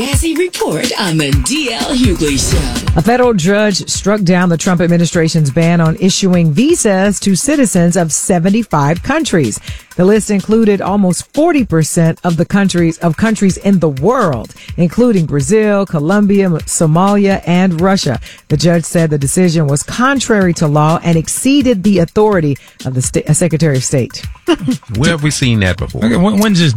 Sassy Report on the DL Hughley Show. A federal judge struck down the Trump administration's ban on issuing visas to citizens of 75 countries. The list included almost 40% of the countries in the world, including Brazil, Colombia, Somalia, and Russia. The judge said the decision was contrary to law and exceeded the authority of the Secretary of State. Where have we seen that before? When's this